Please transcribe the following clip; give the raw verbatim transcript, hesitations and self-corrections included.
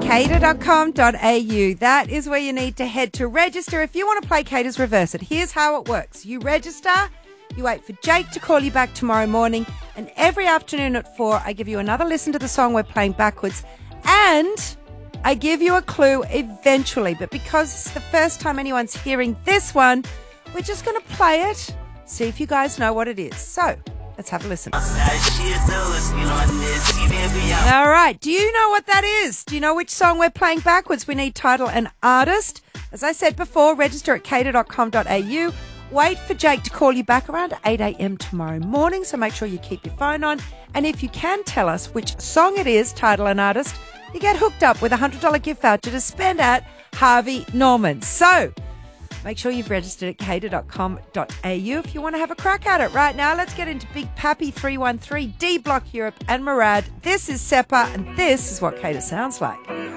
cater dot com dot a u. That is where you need to head to register if you want to play Cater's Reverse It. Here's how it works. You register, you wait for Jake to call you back tomorrow morning, and every afternoon at four, I give you another listen to the song we're playing backwards, and I give you a clue eventually. But because it's the first time anyone's hearing this one, we're just going to play it, see if you guys know what it is. So, let's have a listen. All right. Do you know what that is? Do you know which song we're playing backwards? We need title and artist. As I said before, register at cater dot com dot a u. Wait for Jake to call you back around eight a.m. tomorrow morning, so make sure you keep your phone on. And if you can tell us which song it is, title and artist, you get hooked up with a one hundred dollars gift voucher to spend at Harvey Norman. So, make sure you've registered at cater dot com dot a u if you want to have a crack at it. Right now, let's get into Big Pappy three one three, D Block Europe and Murad. This is Seppa, and this is what Cater sounds like.